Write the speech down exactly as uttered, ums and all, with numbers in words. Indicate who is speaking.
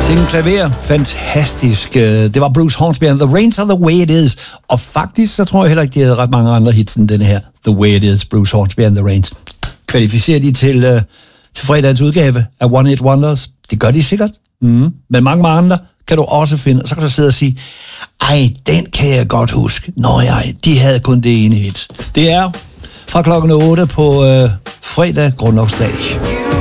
Speaker 1: Sing klaver, fantastisk. Det var Bruce Hornsby and The Rains Are The Way It Is. Og faktisk, så tror jeg heller ikke, de havde ret mange andre hits end den her. The Way It Is, Bruce Hornsby and The Rains. Kvalificerer de til, uh, til fredagens udgave af One Hit Wonders? Det gør de sikkert. Mm. Men mange, mange andre kan du også finde. Og så kan du sidde og sige, ej, den kan jeg godt huske. Nå ja, de havde kun det ene hit. Det er fra klokken otte på uh, fredag, grundlovsdag.